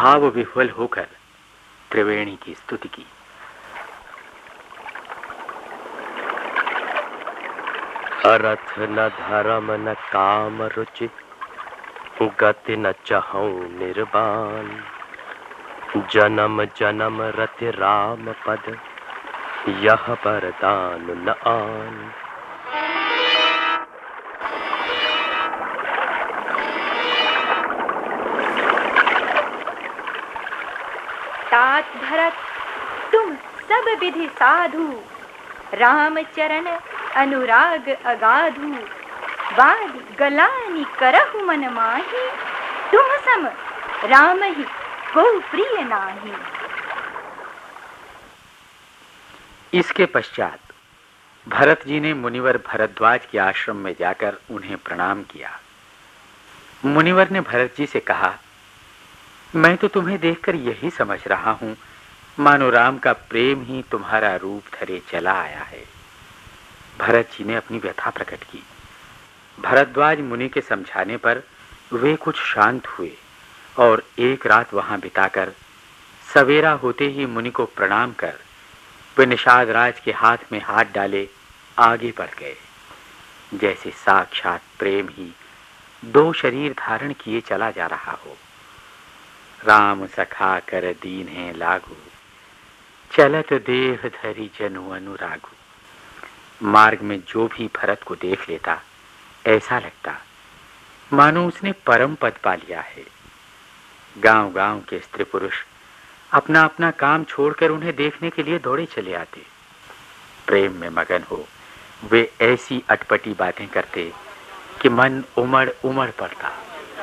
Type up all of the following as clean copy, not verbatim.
भाव विह्वल होकर त्रिवेणी की स्तुति की। अरथ न धर्म न काम रुचि, गति न चहु निर्बाण। जन्म जन्म रति राम पद, यह वरदान न आन। तात भरत तुम सब विधि साधु, रामचरण अनुराग अगाधु। वाद गलानी करहु मन माही, तुम सम राम ही को प्रिय नाही। इसके पश्चात भरत जी ने मुनिवर भरद्वाज के आश्रम में जाकर उन्हें प्रणाम किया। मुनिवर ने भरत जी से कहा, मैं तो तुम्हें देखकर यही समझ रहा हूं मानो राम का प्रेम ही तुम्हारा रूप धरे चला आया है। भरत जी ने अपनी व्यथा प्रकट की। भरद्वाज मुनि के समझाने पर वे कुछ शांत हुए और एक रात वहां बिताकर सवेरा होते ही मुनि को प्रणाम कर वे निषाद राज के हाथ में हाथ डाले आगे बढ़ गए। जैसे साक्षात प्रेम ही दो शरीर धारण किए चला जा रहा हो। राम सखा कर दीन है लागू, चलत देह धरि जनु अनुरागु। मार्ग में जो भी भरत को देख लेता ऐसा लगता मानो उसने परम पद पा लिया है। गांव-गांव के स्त्री पुरुष अपना अपना काम छोड़कर उन्हें देखने के लिए दौड़े चले आते। प्रेम में मगन हो वे ऐसी अटपटी बातें करते कि मन उमड़ उमड़ पड़ता।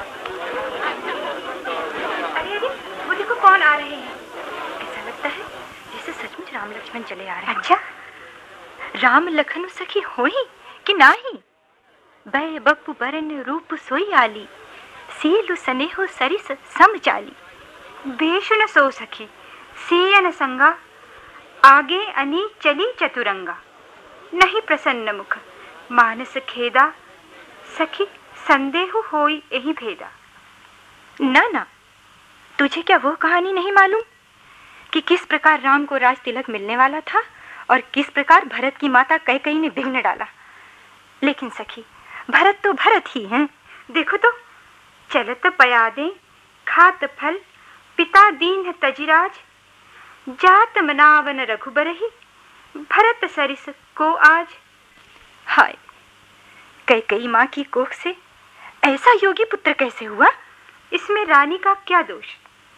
कौन आ रहे हैं? ऐसा लगता है जैसे सचमुच राम लक्ष्मण चले आ रहे हैं। अच्छा, राम लखन सखी होई कि नाही? बै बपु बरन रूप सोई आली, सीलु सनेहो सरिस सम चाली। बेशु न सो सखी सीयन संगा, आगे अनी चली चतुरंगा। नहीं प्रसन्न मुख मानस खेदा, सखी संदेह होई एही भेदा। ना ना, तुझे क्या वो कहानी नहीं मालूम कि किस प्रकार राम को राज तिलक मिलने वाला था और किस प्रकार भरत की माता कैकेयी ने विघ्न डाला। लेकिन सखी, भरत तो भरत ही हैं। देखो तो, चलत पयादे खात फल, पिता दीन तजिराज। जात मनावन रघुबरही, भरत सरिस को आज। हाय, कैकेयी माँ की कोख से ऐसा योगी पुत्र कैसे हुआ? इसमें रानी का क्या दोष?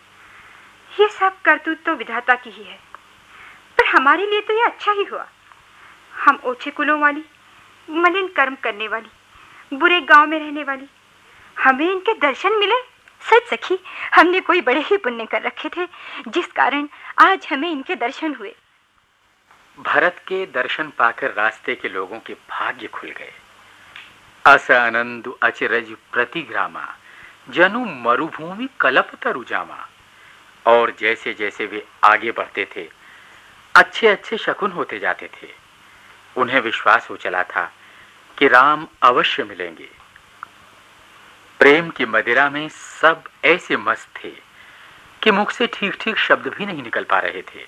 ये सब करतूत तो विधाता की ही है, पर हमारे लिए तो ये अच्छा ही हुआ। हम ओछे कुलों वाली, मलिन कर्म करने वाली, बुरे गांव में रहने वाली, हमें इनके दर्शन मिले। सच सखी, हमने कोई बड़े ही पुण्य कर रखे थे, जिस कारण आज हमें इनके दर्शन हुए। भरत के दर्शन पाकर रास्ते के लोगों के भाग्य खुल गए। अस आनंदु अचरज प्रतिग्रामा, जनु मरुभूमि कलप तरु जामा। और जैसे जैसे वे आगे बढ़ते थे, अच्छे अच्छे शकुन होते जाते थे। उन्हें विश्वास हो चला था कि राम अवश्य मिलेंगे। प्रेम की मदिरा में सब ऐसे मस्त थे कि मुख से ठीक ठीक शब्द भी नहीं निकल पा रहे थे।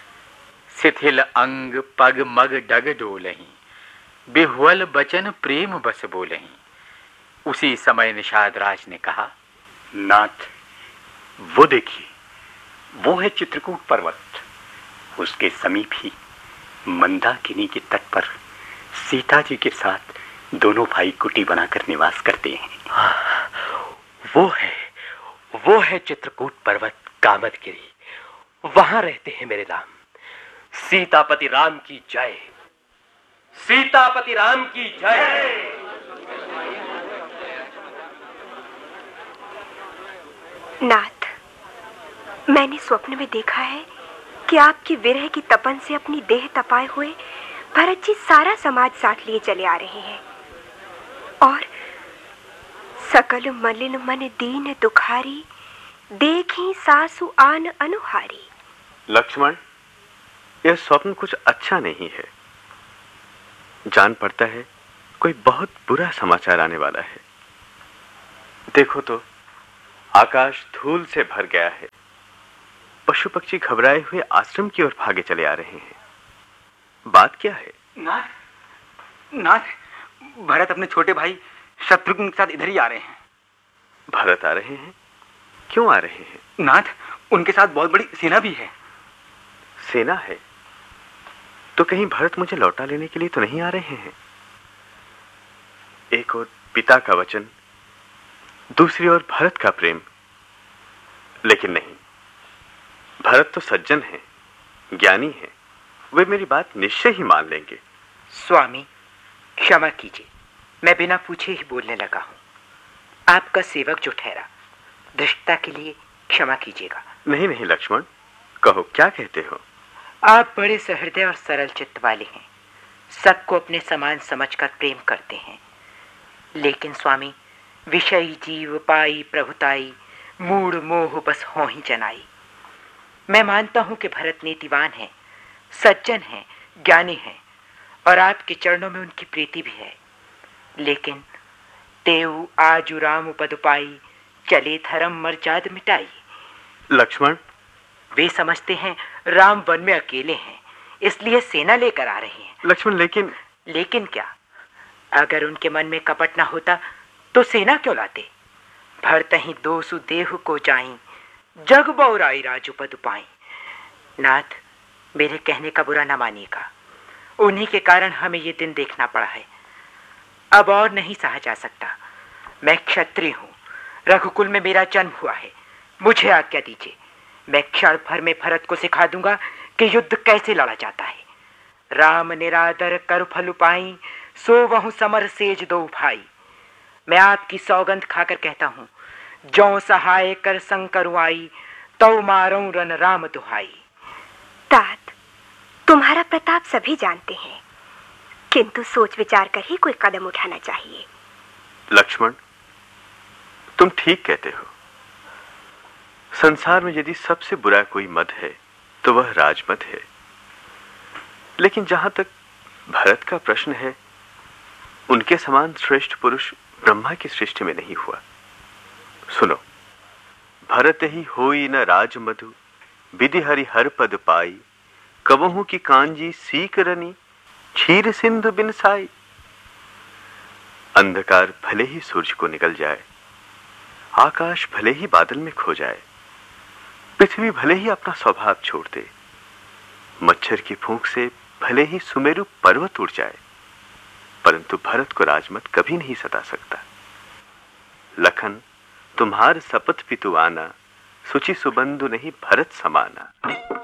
शिथिल अंग पग मग डग डोलहीं, बिह्वल बचन प्रेम बस बोलहीं। उसी समय निषाद राज ने कहा, नाथ, वो देखिए, वो है चित्रकूट पर्वत। उसके समीप ही मंदाकिनी के तट पर सीता जी के साथ दोनों भाई कुटी बनाकर निवास करते हैं। वो है चित्रकूट पर्वत कामदगिरी। वहां रहते हैं मेरे राम। सीतापति राम की जय, सीतापति राम की जय। नाथ, मैंने स्वप्न में देखा है कि आपकी विरह की तपन से अपनी देह तपाए हुए भरत जी सारा समाज साथ लिए चले आ रहे हैं और सकल मलिन मन दीन दुखारी, देखी सासु आन अनुहारी। लक्ष्मण, यह स्वप्न कुछ अच्छा नहीं है। जान पड़ता है कोई बहुत बुरा समाचार आने वाला है। देखो तो, आकाश धूल से भर गया है। पशु पक्षी घबराए हुए आश्रम की ओर भागे चले आ रहे हैं। बात क्या है? नाथ, नाथ, भरत अपने छोटे भाई शत्रुघ्न के साथ इधर ही आ रहे हैं। भरत आ रहे हैं? क्यों आ रहे हैं? नाथ, उनके साथ बहुत बड़ी सेना भी है। सेना है? तो कहीं भरत मुझे लौटा लेने के लिए तो नहीं आ रहे हैं? एक और पिता का वचन, दूसरी ओर भरत का प्रेम। लेकिन नहीं, भरत तो सज्जन है, ज्ञानी है, वे मेरी बात निश्चय ही मान लेंगे। स्वामी, क्षमा कीजिए, मैं बिना पूछे ही बोलने लगा हूं। आपका सेवक जो ठहरा, धृष्टता के लिए क्षमा कीजिएगा। नहीं नहीं लक्ष्मण, कहो क्या कहते हो? आप बड़े सहृदय और सरल चित्त वाले हैं, सबको अपने समान समझकर प्रेम करते हैं। लेकिन स्वामी, विषयी जीव पाई प्रभुताई, मूढ़ मोह बस हो ही जनाई। मैं मानता हूं कि भरत नीतिवान है, सज्जन है, ज्ञानी है, और आपके चरणों में उनकी प्रीति भी है। लेकिन तेऊ आजु राम पद पाई, चले धर्म मर्याद मिटाई। लक्ष्मण, वे समझते हैं राम वन में अकेले हैं, इसलिए सेना लेकर आ रहे हैं। लक्ष्मण, लेकिन क्या? अगर उनके मन में कपट ना होता तो सेना क्यों लाते? भरत ही दोसु देहु को जाई, जग बौराई राजू पद पाई। नाथ, मेरे कहने का बुरा ना मानिएगा, उन्हीं के कारण हमें ये दिन देखना पड़ा है। अब और नहीं सहा जा सकता। मैं क्षत्रिय हूँ, रघुकुल में मेरा जन्म हुआ है, मुझे आज्ञा दीजिए। मैं क्षण भर में भरत को सिखा दूंगा कि युद्ध कैसे लड़ा जाता है। राम निरादर कर फल पाई, सो वहु समर सेज दो भाई। मैं आपकी सौगंध खाकर कहता हूँ, जौ सहाय कर संकरु आई, तो मारऊं रन राम दुहाई। तात, तुम्हारा प्रताप सभी जानते हैं, किंतु सोच विचार कर ही कोई कदम उठाना चाहिए। लक्ष्मण, तुम ठीक कहते हो। संसार में यदि सबसे बुरा कोई मद है तो वह राजमद है। लेकिन जहां तक भरत का प्रश्न है, उनके समान श्रेष्ठ पुरुष ब्रह्मा की सृष्टि में नहीं हुआ। सुनो, भरत ही होई न राजमधु, विधि हरि हर पद पाई, कबहू की कांजी सीक रनी, क्षीर सिंधु बिन साई। अंधकार भले ही सूरज को निकल जाए, आकाश भले ही बादल में खो जाए, पृथ्वी भले ही अपना स्वभाव छोड़ दे, मच्छर की फूंक से भले ही सुमेरु पर्वत उड़ जाए, परंतु भरत को राजमत कभी नहीं सता सकता। लखन, तुम्हार सपथ पितु आना, सुचि सुबंधु नहीं भरत समाना।